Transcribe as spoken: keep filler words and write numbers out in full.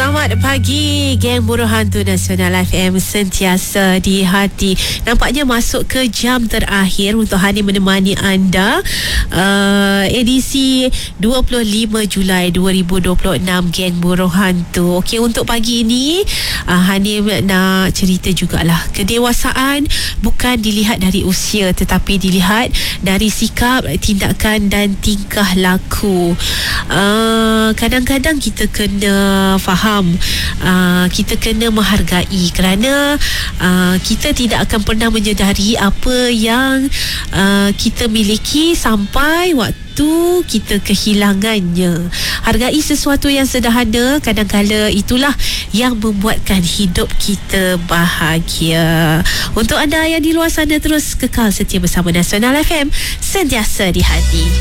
Selamat pagi, geng buruh hantu Nasional F M sentiasa di hati. Nampaknya masuk ke jam terakhir untuk Hani menemani anda, uh, edisi dua puluh lima Julai dua ribu dua puluh enam, geng buruh hantu. Okey, untuk pagi ini uh, Hani nak cerita jugalah, kedewasaan bukan dilihat dari usia tetapi dilihat dari sikap, tindakan dan tingkah laku. Uh, kadang-kadang kita kena faham, uh, kita kena menghargai, kerana uh, kita tidak akan pernah menyedari apa yang uh, kita miliki sampai waktu kita kehilangannya. Hargai sesuatu yang sederhana, kadang-kala itulah yang membuatkan hidup kita bahagia. Untuk anda yang di luar sana, terus kekal setia bersama Nasional F M, sentiasa di hati.